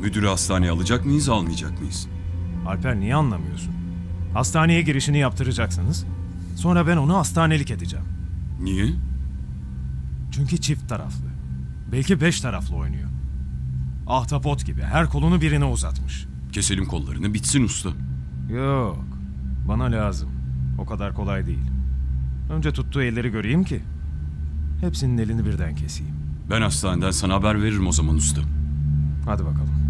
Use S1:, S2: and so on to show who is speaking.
S1: Müdürü hastaneye alacak mıyız, almayacak mıyız?
S2: Alper niye anlamıyorsun? Hastaneye girişini yaptıracaksınız. Sonra ben onu hastanelik edeceğim.
S1: Niye?
S2: Çünkü çift taraflı. Belki 5 taraflı oynuyor. Ahtapot gibi her kolunu birine uzatmış.
S1: Keselim kollarını, bitsin usta.
S2: Yok. Bana lazım. O kadar kolay değil. Önce tuttuğu elleri göreyim ki hepsinin elini birden keseyim.
S1: Ben hastaneden sana haber veririm o zaman usta.
S2: Hadi bakalım.